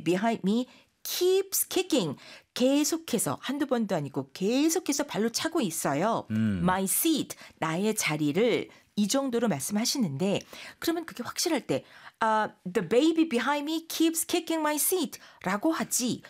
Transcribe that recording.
behind me keeps kicking. 계속해서 한두 번도 아니고 계속해서 발로 차고 있어요. My seat, 나의 자리를 이 정도로 말씀하시는데 그러면 그게 확실할 때 the baby behind me keeps kicking my seat 라고 하지